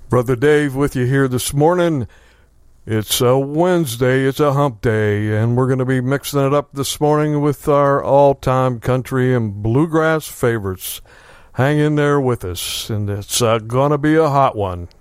Brother Dave with you here this morning. It's a Wednesday, it's a hump day, and we're going to be mixing it up this morning with our all-time country and bluegrass favorites. Hang in there with us, and it's going to be a hot one.